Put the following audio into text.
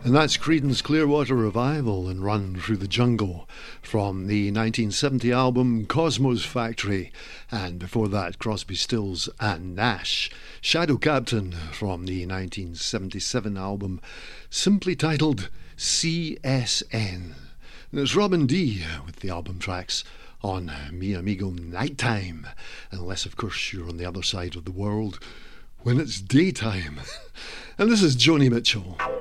And that's Creedence Clearwater Revival and Run Through the Jungle from the 1970 album Cosmo's Factory, and before that Crosby, Stills and Nash. Shadow Captain from the 1977 album simply titled CSN. And it's Robin D with the album tracks on Mi Amigo Nighttime, unless of course you're on the other side of the world when it's daytime. And this is Joni Mitchell.